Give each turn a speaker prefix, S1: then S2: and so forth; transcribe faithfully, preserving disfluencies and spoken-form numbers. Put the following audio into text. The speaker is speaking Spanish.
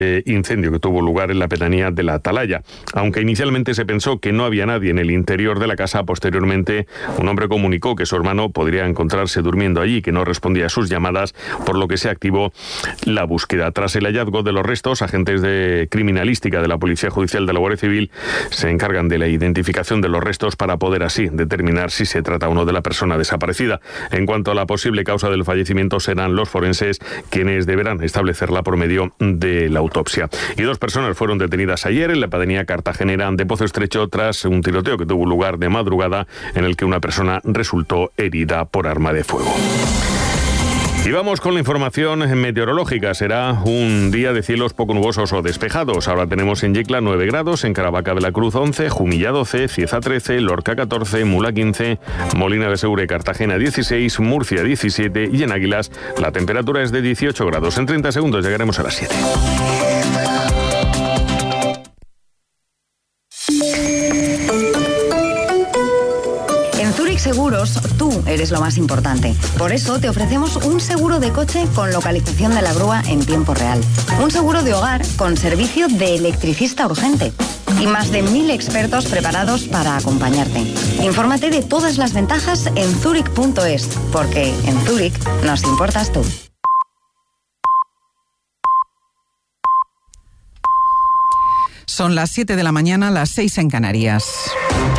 S1: Eh, incendio que tuvo lugar en la pedanía de la Atalaya. Aunque inicialmente se pensó que no había nadie en el interior de la casa, posteriormente un hombre comunicó que su hermano podría encontrarse durmiendo allí y que no respondía a sus llamadas, por lo que se activó la búsqueda. Tras el hallazgo de los restos, agentes de criminalística de la Policía Judicial de la Guardia Civil se encargan de la identificación de los restos para poder así determinar si se trata o no de la persona desaparecida. En cuanto a la posible causa del fallecimiento, serán los forenses quienes deberán establecerla por medio de la autopsia. Y dos personas fueron detenidas ayer en la pedanía cartagenera de Pozo Estrecho tras un tiroteo que tuvo lugar de madrugada en el que una persona resultó herida por arma de fuego. Y vamos con la información meteorológica. Será un día de cielos poco nubosos o despejados. Ahora tenemos en Yecla nueve grados, en Caravaca de la Cruz once, Jumilla doce, Cieza trece, Lorca catorce, Mula quince, Molina de Segura y Cartagena dieciséis, Murcia diecisiete y en Águilas la temperatura es de dieciocho grados. En treinta segundos llegaremos a las siete.
S2: Seguros, tú eres lo más importante. Por eso te ofrecemos un seguro de coche con localización de la grúa en tiempo real. Un seguro de hogar con servicio de electricista urgente. Y más de mil expertos preparados para acompañarte. Infórmate de todas las ventajas en Zurich punto es, porque en Zurich nos importas tú.
S3: Son las siete de la mañana, las seis en Canarias.